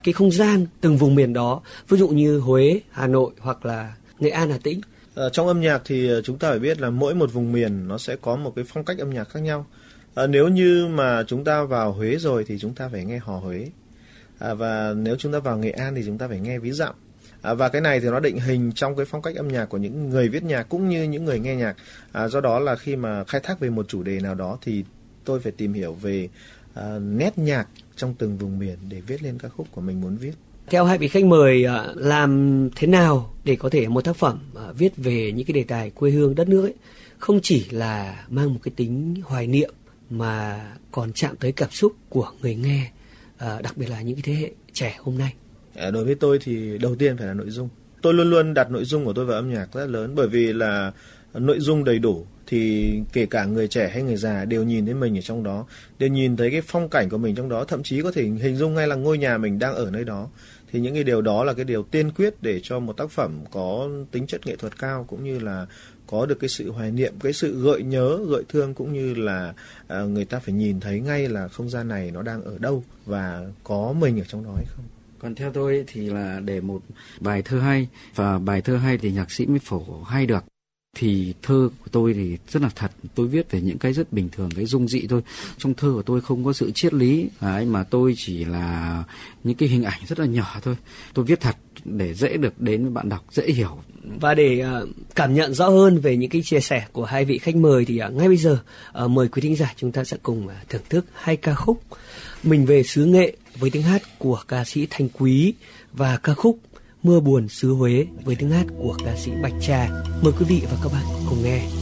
cái không gian từng vùng miền đó, ví dụ như Huế, Hà Nội hoặc là Nghệ An, Hà Tĩnh? Trong âm nhạc thì chúng ta phải biết là mỗi một vùng miền nó sẽ có một cái phong cách âm nhạc khác nhau. Nếu như mà chúng ta vào Huế rồi thì chúng ta phải nghe hò Huế. Và nếu chúng ta vào Nghệ An thì chúng ta phải nghe ví dặm. Và cái này thì nó định hình trong cái phong cách âm nhạc của những người viết nhạc cũng như những người nghe nhạc. Do đó là khi mà khai thác về một chủ đề nào đó thì tôi phải tìm hiểu về nét nhạc trong từng vùng miền để viết lên ca khúc của mình muốn viết. Theo hai vị khách mời, làm thế nào để có thể một tác phẩm viết về những cái đề tài quê hương đất nước ấy, không chỉ là mang một cái tính hoài niệm mà còn chạm tới cảm xúc của người nghe, đặc biệt là những cái thế hệ trẻ hôm nay? Đối với tôi thì đầu tiên phải là nội dung. Tôi luôn luôn đặt nội dung của tôi vào âm nhạc rất lớn, bởi vì là nội dung đầy đủ thì kể cả người trẻ hay người già đều nhìn thấy mình ở trong đó, đều nhìn thấy cái phong cảnh của mình trong đó, thậm chí có thể hình dung ngay là ngôi nhà mình đang ở nơi đó. Thì những cái điều đó là cái điều tiên quyết để cho một tác phẩm có tính chất nghệ thuật cao, cũng như là có được cái sự hoài niệm, cái sự gợi nhớ, gợi thương, cũng như là người ta phải nhìn thấy ngay là không gian này nó đang ở đâu và có mình ở trong đó hay không. Còn theo tôi thì là để một bài thơ hay, và bài thơ hay thì nhạc sĩ mới phổ hay được. Thì thơ của tôi thì rất là thật, tôi viết về những cái rất bình thường, cái dung dị thôi. Trong thơ của tôi không có sự triết lý, mà tôi chỉ là những cái hình ảnh rất là nhỏ thôi. Tôi viết thật để dễ được đến với bạn đọc, dễ hiểu. Và để cảm nhận rõ hơn về những cái chia sẻ của hai vị khách mời thì ngay bây giờ mời quý thính giả chúng ta sẽ cùng thưởng thức hai ca khúc Mình Về Xứ Nghệ với tiếng hát của ca sĩ Thanh Quý và ca khúc Mưa Buồn Xứ Huế với tiếng hát của ca sĩ Bạch Trà. Mời quý vị và các bạn cùng nghe.